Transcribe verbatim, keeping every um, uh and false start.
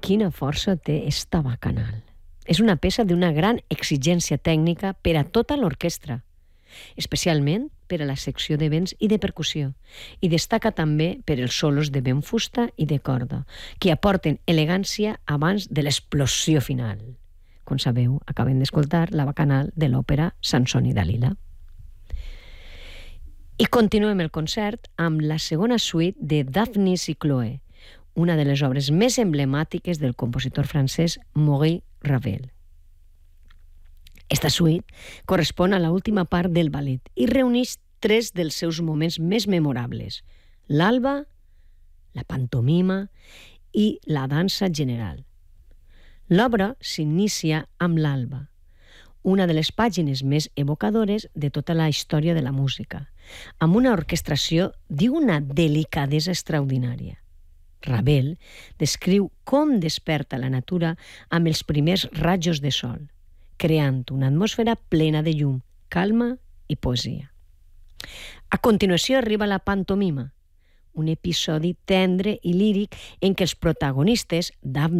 quina força té esta bacanal. És una peça d'una gran exigència tècnica per a tota l'orquestra, especialment per a la secció de vents i de percussió, i destaca també per els solos de vent fusta i de corda, que aporten elegància abans de l'explosió final. Com sabeu, acabem d'escoltar la bacanal de l'òpera Sansón i Dalila. I continuem el concert amb la segona suite de Daphnis i Chloé, una de les obres més emblemàtiques del compositor francès Maurice Ravel. Esta suite correspon a l'última part del ballet i reuneix tres dels seus moments més memorables: l'alba, la pantomima i la dansa general. L'obra s'inicia amb l'alba, una de les pàgines més evocadores de tota la història de la música, amb una orquestració d'una delicadesa extraordinària. Ravel descriu com desperta la natura amb els primers rajos de sol, creant una atmosfera plena de llum, calma i poesia. A continuació arriba la pantomima, un episodi tendre i líric en què els protagonistes, Daphnis